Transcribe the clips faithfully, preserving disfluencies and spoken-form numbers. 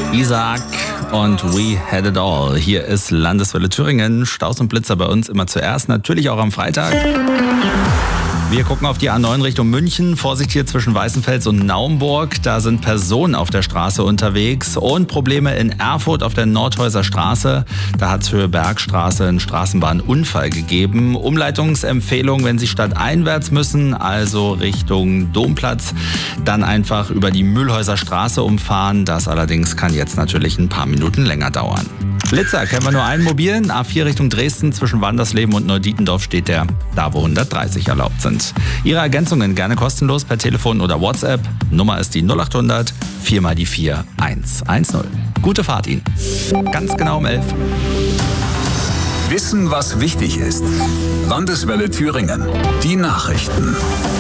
Isaac und We Had It All. Hier ist Landeswelle Thüringen. Staus und Blitzer bei uns immer zuerst, natürlich auch am Freitag. Wir gucken auf die A neun Richtung München. Vorsicht hier zwischen Weißenfels und Naumburg. Da sind Personen auf der Straße unterwegs. Und Probleme in Erfurt auf der Nordhäuser Straße. Da hat es Höhe Bergstraße einen Straßenbahnunfall gegeben. Umleitungsempfehlung, wenn Sie stadteinwärts müssen, also Richtung Domplatz, dann einfach über die Mühlhäuser Straße umfahren. Das allerdings kann jetzt natürlich ein paar Minuten länger dauern. Blitzer kennen wir nur einen mobilen. A vier Richtung Dresden zwischen Wandersleben und Neudietendorf steht der, da wo hundertdreißig erlaubt sind. Ihre Ergänzungen gerne kostenlos per Telefon oder WhatsApp. Nummer ist die null acht hundert vier mal die vier eins eins null. Gute Fahrt Ihnen. Ganz genau um elf. Wissen, was wichtig ist. Landeswelle Thüringen. Die Nachrichten.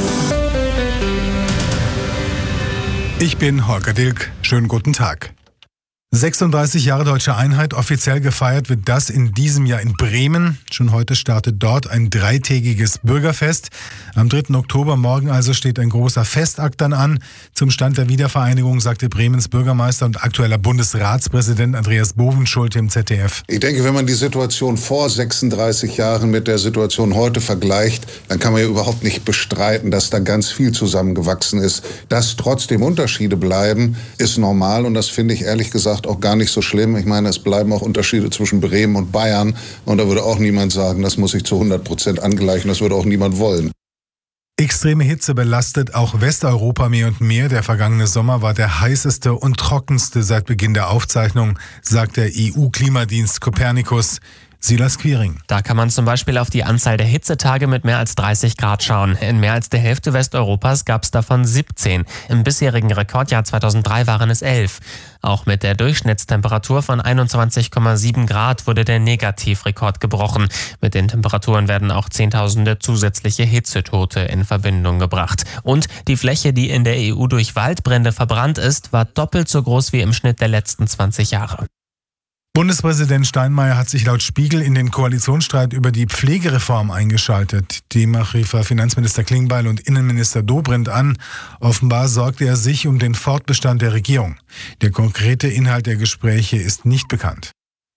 Ich bin Holger Dilk. Schönen guten Tag. sechsunddreißig Jahre Deutsche Einheit, offiziell gefeiert wird das in diesem Jahr in Bremen. Schon heute startet dort ein dreitägiges Bürgerfest. Am dritten Oktober, morgen also, steht ein großer Festakt dann an. Zum Stand der Wiedervereinigung sagte Bremens Bürgermeister und aktueller Bundesratspräsident Andreas Bovenschulte im Z D F. Ich denke, wenn man die Situation vor sechsunddreißig Jahren mit der Situation heute vergleicht, dann kann man ja überhaupt nicht bestreiten, dass da ganz viel zusammengewachsen ist. Dass trotzdem Unterschiede bleiben, ist normal und das finde ich ehrlich gesagt auch gar nicht so schlimm. Ich meine, es bleiben auch Unterschiede zwischen Bremen und Bayern und da würde auch niemand sagen, das muss ich zu hundert Prozent angleichen, das würde auch niemand wollen. Extreme Hitze belastet auch Westeuropa mehr und mehr. Der vergangene Sommer war der heißeste und trockenste seit Beginn der Aufzeichnung, sagt der E U-Klimadienst Copernicus. Silas Quiring. Da kann man zum Beispiel auf die Anzahl der Hitzetage mit mehr als dreißig Grad schauen. In mehr als der Hälfte Westeuropas gab es davon siebzehn. Im bisherigen Rekordjahr zweitausenddrei waren es elf. Auch mit der Durchschnittstemperatur von einundzwanzig Komma sieben Grad wurde der Negativrekord gebrochen. Mit den Temperaturen werden auch Zehntausende zusätzliche Hitzetote in Verbindung gebracht. Und die Fläche, die in der E U durch Waldbrände verbrannt ist, war doppelt so groß wie im Schnitt der letzten zwanzig Jahre. Bundespräsident Steinmeier hat sich laut Spiegel in den Koalitionsstreit über die Pflegereform eingeschaltet. Demnach rief er Finanzminister Klingbeil und Innenminister Dobrindt an. Offenbar sorgte er sich um den Fortbestand der Regierung. Der konkrete Inhalt der Gespräche ist nicht bekannt.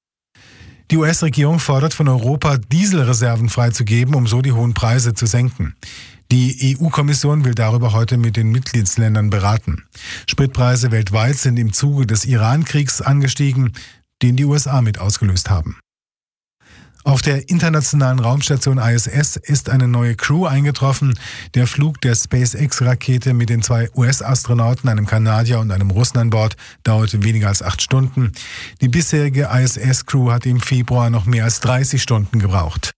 Die U S-Regierung fordert von Europa, Dieselreserven freizugeben, um so die hohen Preise zu senken. Die E U-Kommission will darüber heute mit den Mitgliedsländern beraten. Spritpreise weltweit sind im Zuge des Iran-Kriegs angestiegen, den die U S A mit ausgelöst haben. Auf der internationalen Raumstation I S S ist eine neue Crew eingetroffen. Der Flug der SpaceX-Rakete mit den zwei U S-Astronauten, einem Kanadier und einem Russen an Bord, dauerte weniger als acht Stunden. Die bisherige I S S-Crew hat im Februar noch mehr als dreißig Stunden gebraucht.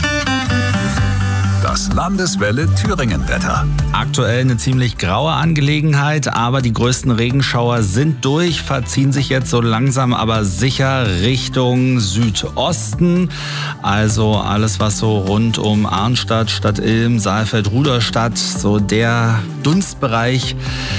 Das Landeswelle Thüringen-Wetter. Aktuell eine ziemlich graue Angelegenheit, aber die größten Regenschauer sind durch, verziehen sich jetzt so langsam aber sicher Richtung Südosten. Also alles, was so rund um Arnstadt, Stadt Ilm, Saalfeld, Rudolstadt, so der Dunstbereich,